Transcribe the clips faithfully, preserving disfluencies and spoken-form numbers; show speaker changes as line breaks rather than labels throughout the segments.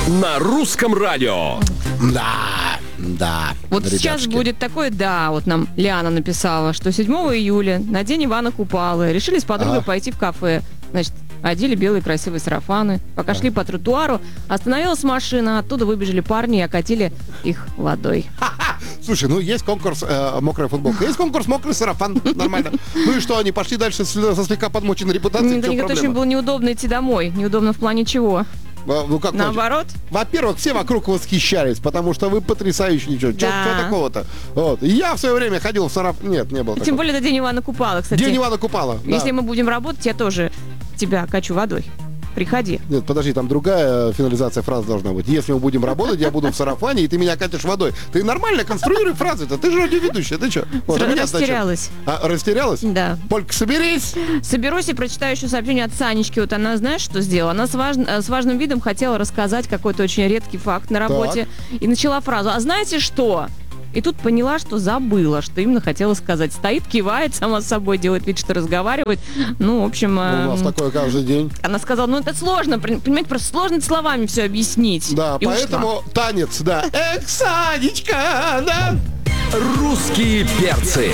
На русском радио.
Да, да.
Вот
ребятушки.
Сейчас будет такое, да, вот нам Лиана написала, что седьмого июля на день Ивана Купалы решили с подругой
Ага.
пойти в кафе. Значит, одели белые красивые сарафаны, пока шли по тротуару, остановилась машина, оттуда выбежали парни и окатили их водой.
Слушай, ну есть конкурс э, мокрая футболка, есть конкурс мокрый сарафан, нормально. Ну и что, они пошли дальше с- со слегка подмоченной репутацией, в
Мне
чем
очень
проблема?
было неудобно идти домой. Неудобно в плане чего?
А, Ну, как
Наоборот?
значит? Во-первых, все вокруг восхищались, потому что вы потрясающие, ничего. Чё,
Да.
чё такого-то? Вот. И я в свое время ходил в сарафан. Нет, не было
Тем
такого.
более это день Ивана Купала, кстати.
День Ивана Купала. да.
Если мы будем работать, я тоже тебя качу водой. Приходи.
Нет, подожди, там другая финализация фраз должна быть. Если мы будем работать, я буду в сарафане, и ты меня катишь водой. Ты нормально конструируй фразы-то. Ты же радиоведущая, ты что?
Растерялась.
А, растерялась?
Да.
Полька, соберись.
Соберусь и прочитаю еще сообщение от Санечки. Вот она, знаешь, что сделала? Она с, важ- э, с важным видом хотела рассказать какой-то очень редкий факт на работе. И начала фразу: а знаете что? И тут поняла, что забыла, что именно хотела сказать. Стоит, кивает, сама с собой делает вид, что разговаривает. Ну, в общем...
У нас
эм,
такое каждый день.
Она сказала, ну это сложно, при- понимаете, просто сложно словами все объяснить.
Да,
И ушла.
поэтому танец, да. Эх, Санечка, да.
Русские перцы.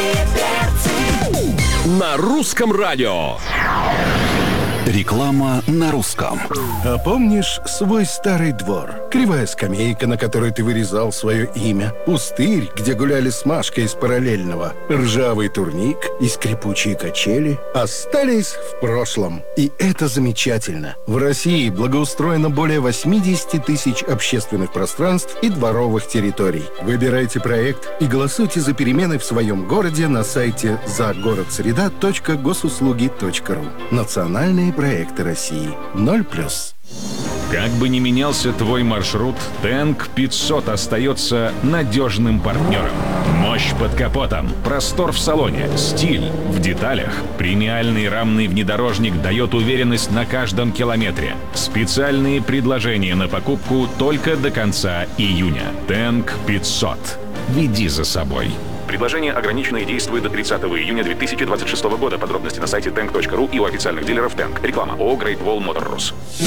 На русском радио.
Реклама на русском.
А помнишь свой старый двор? Кривая скамейка, на которой ты вырезал свое имя. Пустырь, где гуляли с Машкой из параллельного. Ржавый турник и скрипучие качели остались в прошлом. И это замечательно. В России благоустроено более восемьдесят тысяч общественных пространств и дворовых территорий. Выбирайте проект и голосуйте за перемены в своем городе на сайте загородсреда точка госуслуги точка ру. Национальные проекты России. ноль плюс.
Как бы ни менялся твой маршрут, Тэнк пятьсот остается надежным партнером. Мощь под капотом, простор в салоне, стиль в деталях. Премиальный рамный внедорожник дает уверенность на каждом километре. Специальные предложения на покупку только до конца июня. Тэнк пятьсот. Веди за собой. Предложение ограничено и действует до тридцатого июня две тысячи двадцать шестого года. Подробности на сайте тэнк точка ру и у официальных дилеров Тэнк. Реклама ООО Great Wall Motor Rus.